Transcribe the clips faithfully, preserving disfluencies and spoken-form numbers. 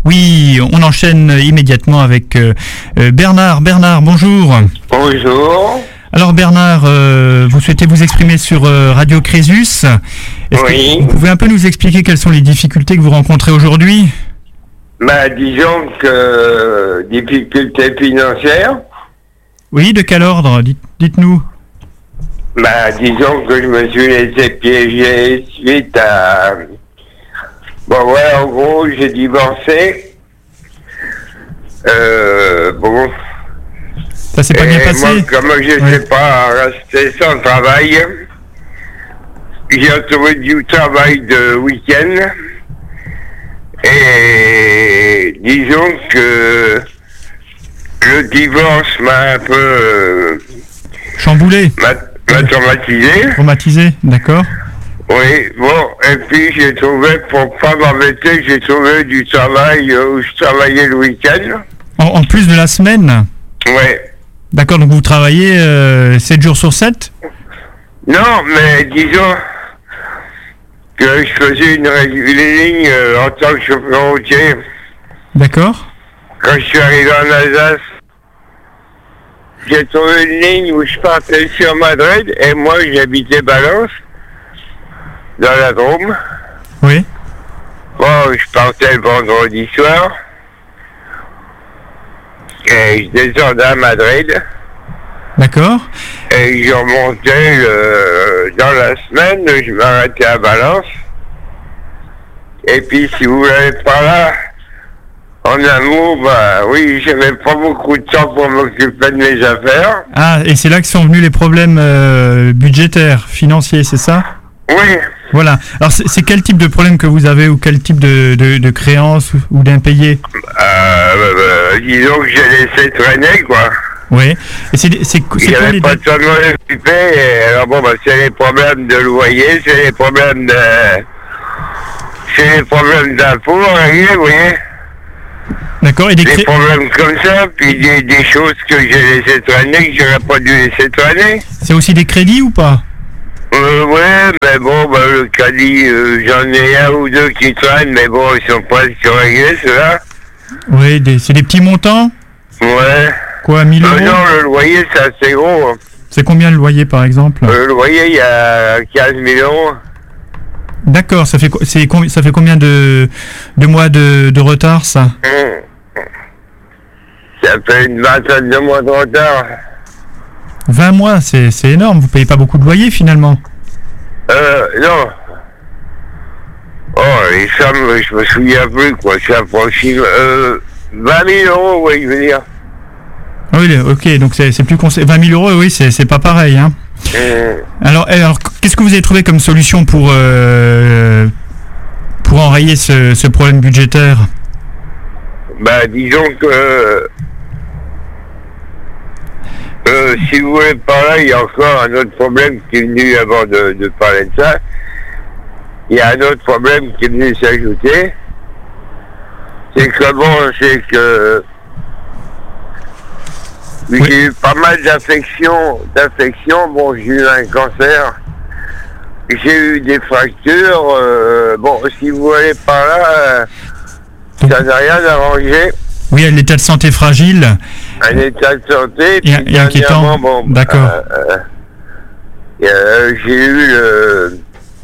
Oui, on enchaîne immédiatement avec euh, Bernard. Bernard, bonjour. Bonjour. Alors Bernard, euh, vous souhaitez vous exprimer sur euh, Radio Crésus. Est-ce Oui. que vous pouvez un peu nous expliquer quelles sont les difficultés que vous rencontrez aujourd'hui ? Bah, disons que euh, difficultés financières. Oui, de quel ordre ? Dites, dites-nous. Bah, disons que je me suis laissé piéger suite à... Bon, ouais, en gros, j'ai divorcé. Euh, bon... Ça s'est pas Et bien passé ? moi, comme je ne Ouais. sais pas rester sans travail, j'ai trouvé du travail de week-end. Et disons que le divorce m'a un peu euh, Chamboulé ? m'a, m'a traumatisé. Traumatisé ? D'accord. Oui, bon, et puis j'ai trouvé, pour pas m'embêter, j'ai trouvé du travail euh, où je travaillais le week-end. En, en plus de la semaine ? Ouais. D'accord, donc vous travaillez euh, sept jours sur sept ? Non, mais disons que je faisais une, ré- une ligne euh, en tant que chauffeur routier. D'accord. Quand je suis arrivé en Alsace, j'ai trouvé une ligne où je partais sur Madrid et moi j'habitais Valence, dans la Drôme. Oui. Bon, je partais le vendredi soir et je descendais à Madrid D'accord. et je remontais le- dans la semaine, je m'arrêtais à Valence. Et puis si vous voulez par là, en amour, bah oui, j'avais pas beaucoup de temps pour m'occuper de mes affaires. Ah, et c'est là que sont venus les problèmes euh, budgétaires, financiers, c'est ça ? Oui, Voilà. Alors, c'est, c'est quel type de problème que vous avez ou quel type de, de, de créance ou, ou d'impayé ? euh, euh, disons que j'ai laissé traîner, quoi. Oui. Et c'est, c'est, c'est quoi J'avais les pas dettes ? de temps de m'en occuper, et alors bon, bah, c'est les problèmes de loyer, c'est les problèmes de... C'est les problèmes d'impôts, rien, vous voyez. D'accord. Et des Des cré... problèmes comme ça, puis des, des choses que j'ai laissé traîner, que j'aurais pas dû laisser traîner. C'est aussi des crédits ou pas ? Euh, ouais, mais bon, bah, le crédit, euh, j'en ai un ou deux qui traînent, mais bon, ils sont presque réglés, ceux-là. Oui, des, c'est des petits montants ? Ouais. Quoi, mille Euh, euros ? non, le loyer, c'est assez gros. Hein. C'est combien le loyer, par exemple ? Euh, le loyer, il y a quinze mille euros. D'accord, ça fait, co- c'est, combi- ça fait combien de, de mois de, de retard, ça ? Hum. Ça fait une vingtaine de mois de retard. vingt mois, c'est, c'est énorme. Vous payez pas beaucoup de loyer, finalement. Euh, non. Oh, les sommes, je me souviens plus, quoi. Ça approxime, euh, vingt mille euros, oui, je veux dire. Ah oui, ok, donc c'est, c'est plus conseillé. vingt mille euros, oui, c'est, c'est pas pareil, hein. Hum. Alors, alors, qu'est-ce que vous avez trouvé comme solution pour, euh, pour enrayer ce, ce problème budgétaire ? Bah, disons que... Euh, si vous voulez par là, il y a encore un autre problème qui est venu avant de, de parler de ça. Il y a un autre problème qui est venu s'ajouter. C'est que bon, c'est que... Oui. J'ai eu pas mal d'affections, d'affections. Bon, j'ai eu un cancer. J'ai eu des fractures. Euh, bon, si vous allez par là, euh, ça n'a rien arrangé. Oui, l'état de santé fragile. Un état de santé. Et- puis et inquiétant. dernièrement, bon, D'accord. euh, euh, euh, j'ai eu le...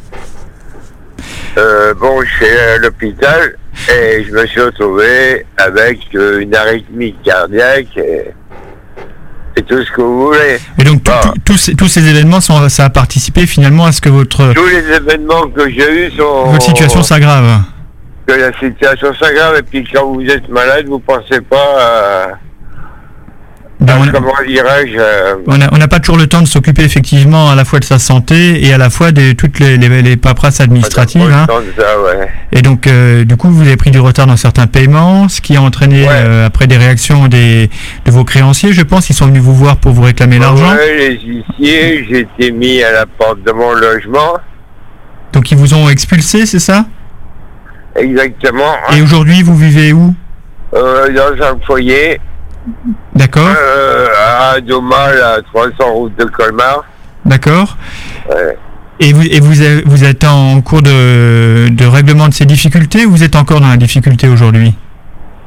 Euh, bon, je suis à l'hôpital et je me suis retrouvé avec euh, une arythmie cardiaque et, et tout ce que vous voulez. Et donc, tout- Bon. tout- tous, ces, tous ces événements, sont, ça a participé finalement à ce que votre, Tous les événements que j'ai eus sont... votre situation s'aggrave. Que la situation s'aggrave et puis quand vous êtes malade, vous pensez pas à... Ben, à on a- comment dirais-je... euh, On n'a on n'a pas toujours le temps de s'occuper effectivement à la fois de sa santé et à la fois de toutes les, les, les paperasses administratives. pas Hein. le temps de ça, ouais. Et donc, euh, du coup, vous avez pris du retard dans certains paiements, ce qui a entraîné, Ouais. euh, après des réactions des, de vos créanciers, je pense, ils sont venus vous voir pour vous réclamer l'argent. Ouais, les huissiers, j'ai été mis à la porte de mon logement. Donc, ils vous ont expulsé, c'est ça ? Exactement. Et aujourd'hui, vous vivez où ? Euh, dans un foyer, D'accord, euh, à Domal, à trois cents route de Colmar. d'accord. Ouais. Et vous, et vous, avez- vous êtes en cours de, de règlement de ces difficultés ou vous êtes encore dans la difficulté aujourd'hui ?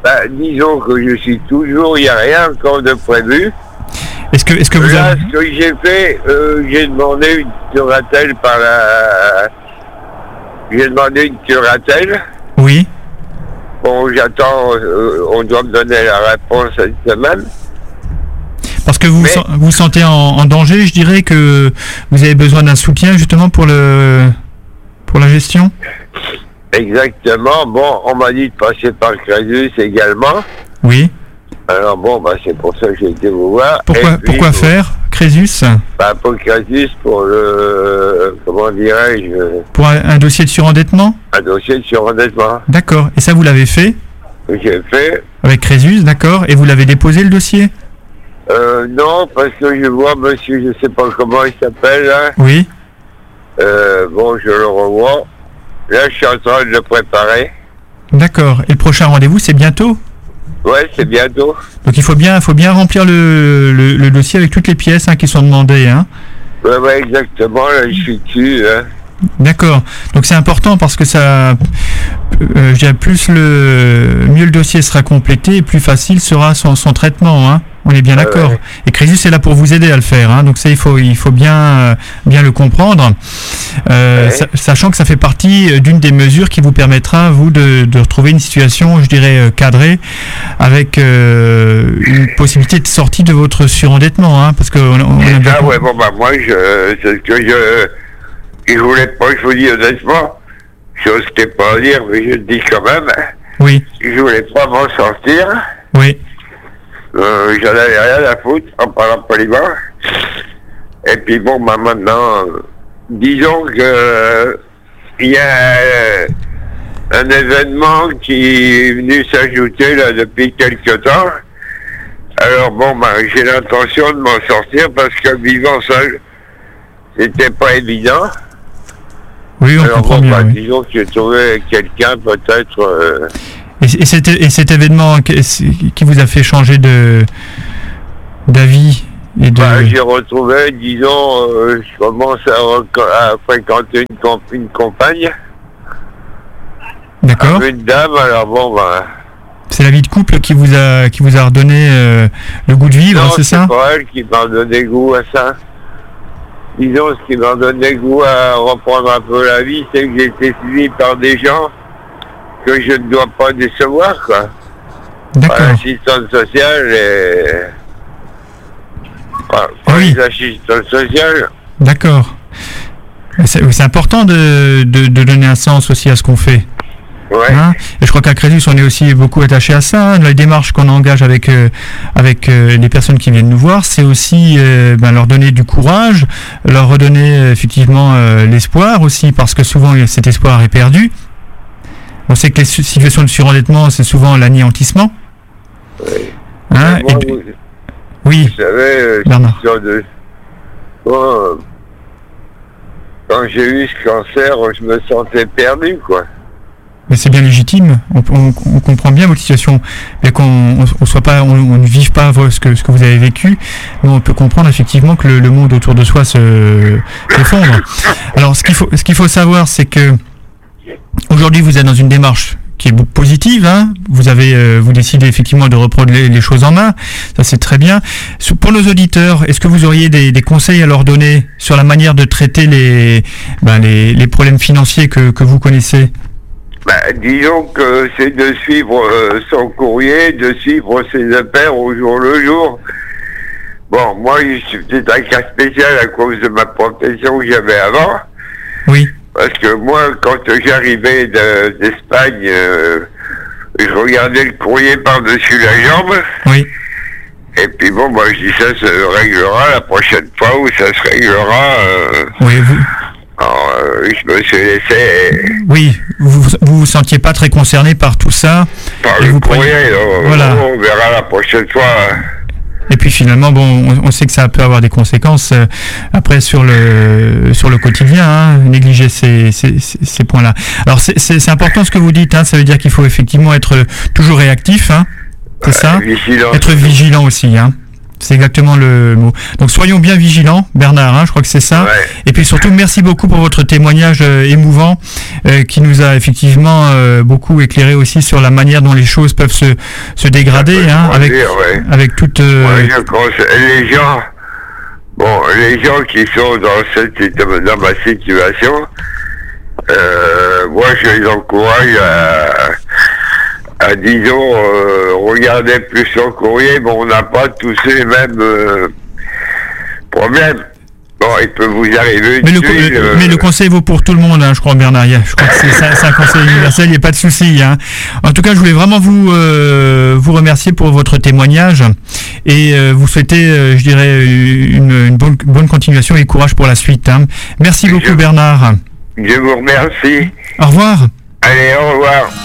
Bah, disons que je suis toujours, il n'y a rien encore de prévu. Est-ce que, est-ce que vous Là, avez... ce que j'ai fait, euh, j'ai demandé une curatelle par la... J'ai demandé une curatelle. Oui. Bon, j'attends, euh, on doit me donner la réponse cette semaine. Parce que vous Mais... vous vous sentez en, en danger, je dirais que vous avez besoin d'un soutien justement pour le pour la gestion. Exactement. Bon, on m'a dit de passer par Crésus également. Oui. Alors bon, bah, c'est pour ça que j'ai été vous voir. Pourquoi, puis, pourquoi pour, faire Crésus? Bah, pour Crésus, pour le... Comment dirais-je? Pour un, un dossier de surendettement? Un dossier de surendettement. D'accord. Et ça, vous l'avez fait? J'ai fait. Avec Crésus, d'accord. Et vous l'avez déposé, le dossier? Euh, non, parce que je vois monsieur, je sais pas comment il s'appelle, là. Oui. Euh, bon, je le revois. Là, je suis en train de le préparer. D'accord. Et le prochain rendez-vous, c'est bientôt? Ouais, c'est bientôt. Donc il faut bien, faut bien remplir le, le, le dossier avec toutes les pièces hein, qui sont demandées. Hein. Ouais, ouais, exactement, là, je suis dessus. Hein. D'accord. Donc c'est important parce que ça, euh, je dirais, plus le mieux le dossier sera complété, et plus facile sera son, son traitement. Hein. On est bien d'accord. Ouais. Et Crésus est là pour vous aider à le faire. Hein. Donc ça, il faut, il faut bien, euh, bien le comprendre, euh, Ouais. sa- sachant que ça fait partie d'une des mesures qui vous permettra, vous, de, de retrouver une situation, je dirais, euh, cadrée, avec euh, une possibilité de sortie de votre surendettement. Hein, parce que on, on a bien Ah ouais, bon, bah moi, je, c'est ce que je, je voulais pas, je vous dis honnêtement, j'osais pas dire, mais je le dis quand même, Oui, je voulais pas m'en sortir, oui, euh, j'en avais rien à foutre, en parlant poliment, et puis bon, bah maintenant, euh, disons que, euh, il y a euh, un événement qui est venu s'ajouter là depuis quelque temps, alors bon, bah j'ai l'intention de m'en sortir parce que vivant seul, c'était pas évident. oui, on Alors comprend bon, bien. bah, Oui. disons que j'ai trouvé quelqu'un peut-être... euh, Et, et, cet, et cet événement qui qui vous a fait changer de d'avis et de... bah, j'ai retrouvé, disons, euh, je commence à, reco- à fréquenter une, comp- une compagne, D'accord. une dame, alors bon, bah... C'est la vie de couple qui vous a qui vous a redonné euh, le goût de vivre, non, c'est ça? pas elle qui m'a donné goût à ça. Disons, ce qui m'a donné goût à reprendre un peu la vie, c'est que j'ai été suivi par des gens que je ne dois pas décevoir, quoi. Par D'accord. l'assistante sociale et... Par, par Oui. les assistantes sociales. D'accord. C'est c'est important de, de, de donner un sens aussi à ce qu'on fait. Ouais. Hein, et je crois qu'à Crésus, on est aussi beaucoup attaché à ça. Hein. La démarche qu'on engage avec euh, avec euh, les personnes qui viennent nous voir, c'est aussi euh, ben, leur donner du courage, leur redonner euh, effectivement euh, l'espoir aussi, parce que souvent cet espoir est perdu. On sait que les su- situations de surendettement, c'est souvent l'anéantissement. Ouais. Hein, Moi, et puis- vous, oui, vous savez, euh, Bernard. question de... Moi, euh, quand j'ai eu ce cancer, je me sentais perdu, quoi. mais c'est bien légitime. On, on- on comprend bien votre situation, mais qu'on on, on soit pas, on, on ne vive pas ce que ce que vous avez vécu, mais on peut comprendre effectivement que le, le monde autour de soi se s'effondre. Alors, ce qu'il faut, ce qu'il faut savoir, c'est que aujourd'hui, vous êtes dans une démarche qui est beaucoup positive. Hein. Vous avez, euh, vous décidez effectivement de reprendre les, les choses en main. Ça, c'est très bien. Sur- Pour nos auditeurs, est-ce que vous auriez des, des conseils à leur donner sur la manière de traiter les, ben, les, les problèmes financiers que, que vous connaissez? Bah, disons que c'est de suivre euh, son courrier, de suivre ses affaires au jour le jour. Bon, moi, je suis peut-être un cas spécial à cause de ma profession que j'avais avant. Oui. Parce que moi, quand j'arrivais de- d'Espagne, euh, je regardais le courrier par-dessus la jambe. Oui. Et puis bon, moi, je dis ça se réglera la prochaine fois où ça se réglera. Euh, Oui, vous, alors, euh, je me suis laissé oui, vous vous vous sentiez pas très concerné par tout ça. par Et le vous courrier. croyez- donc, Voilà. On verra la prochaine fois. Et puis finalement, bon, on, on sait que ça peut avoir des conséquences euh, après sur le sur le quotidien, hein, négliger ces, ces, ces, ces points-là. Alors c'est, c'est, c'est important ce que vous dites, hein, ça veut dire qu'il faut effectivement être toujours réactif, hein, c'est ça, Vigilant. être vigilant aussi, hein. C'est exactement le mot. Donc soyons bien vigilants, Bernard, hein, je crois que c'est ça. Ouais. Et puis surtout, merci beaucoup pour votre témoignage euh, émouvant euh, qui nous a effectivement euh, beaucoup éclairé aussi sur la manière dont les choses peuvent se, se dégrader, hein, avec, dire, ouais. avec toute... Euh... Ouais, je conseille, les gens, bon, les gens qui sont dans cette dans ma situation, euh, moi je les encourage à... à, disons, euh, regarder plus son courrier, mais on n'a pas tous les mêmes euh, problèmes. Bon, il peut vous arriver mais, le, suite, le, euh... mais le conseil vaut pour tout le monde, hein, je crois, Bernard. Je crois que c'est, c'est un conseil universel, il n'y a pas de souci. Hein. En tout cas, je voulais vraiment vous euh, vous remercier pour votre témoignage et euh, vous souhaiter, euh, je dirais, une, une bonne, bonne continuation et courage pour la suite. Hein. Merci beaucoup, je, Bernard. Je vous remercie. Au revoir. Allez, au revoir.